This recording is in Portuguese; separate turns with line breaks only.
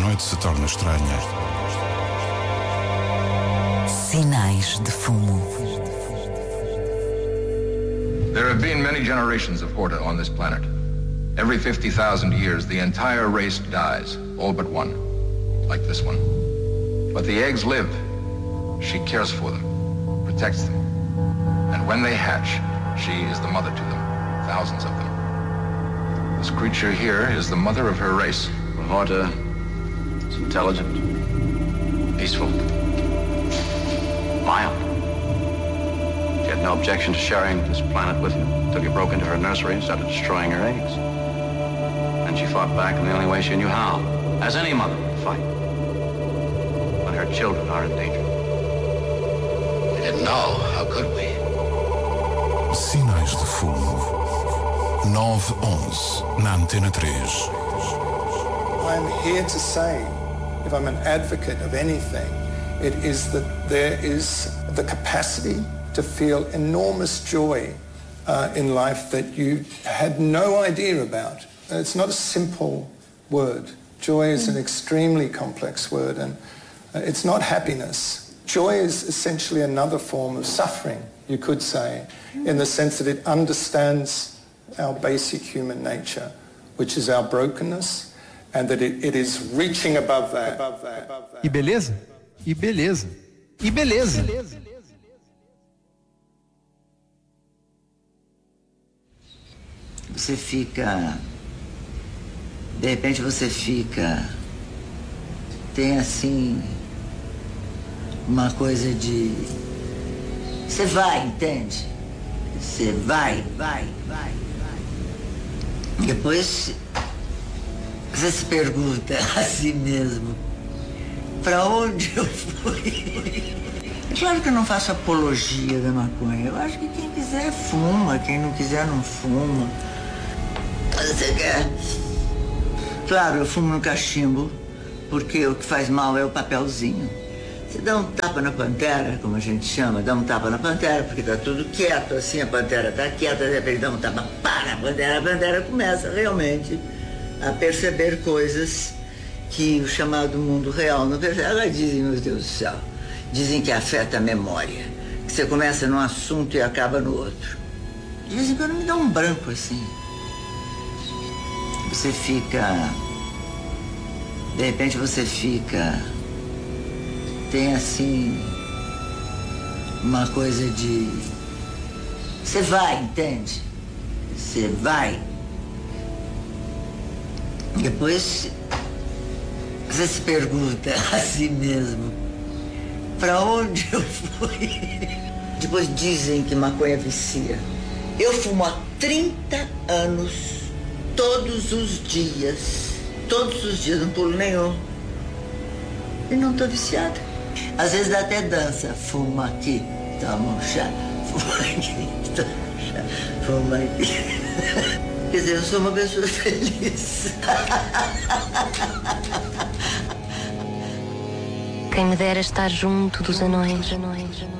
noite se torna estranha.
Sinais de fumo.
There have been many generations of Horta on this planet. Every 50,000 years, the entire race dies, all but one, like this one. But the eggs live. She cares for them, protects them. And when they hatch, she is the mother to them, thousands of them. This creature here is the mother of her race.
Horta is intelligent, peaceful, mild. She had no objection to sharing this planet with you until you broke into her nursery and started destroying her eggs. And she fought back in the only way she knew how, as any mother would fight, when her children are in danger.
We didn't know. How could we?
Sinais de fumo. 9/11 na Antena 3.
I'm here to say, if I'm an advocate of anything, it is that there is the capacity to feel enormous joy in life that you had no idea about. It's not a simple word. Joy is an extremely complex word, and it's not happiness. Joy is essentially another form of suffering, you could say, in the sense that it understands our basic human nature, which is our brokenness, and that it is reaching above that.
E beleza? E beleza? E beleza?
Você fica... De repente você fica... Tem assim... Uma coisa de... Você vai, entende? Você vai. Depois... Você se pergunta a si mesmo... Pra onde eu fui? É claro que eu não faço apologia da maconha. Eu acho que quem quiser fuma, quem não quiser não fuma. Você quer? Claro, eu fumo no cachimbo, porque o que faz mal é o papelzinho. Você dá um tapa na pantera, como a gente chama, dá um tapa na pantera, porque tá tudo quieto, assim, a pantera tá quieta, de repente dá um tapa, para a pantera começa realmente a perceber coisas que o chamado mundo real não percebe. Ela dizem, meu Deus do céu, dizem que afeta a memória, que você começa num assunto e acaba no outro. De vez em quando me dá um branco, assim. Você fica... De repente você fica... Tem assim... Uma coisa de... Você vai, entende? Você vai. Depois... Você se pergunta a si mesmo... Pra onde eu fui? Depois dizem que maconha vicia. Eu fumo há 30 anos... Todos os dias, não pulo nenhum. E não tô viciada. Às vezes dá até dança. Fuma aqui, toma um chá. Fuma aqui, toma um chá. Fuma aqui. Quer dizer, eu sou uma pessoa feliz.
Quem me dera estar junto dos anões.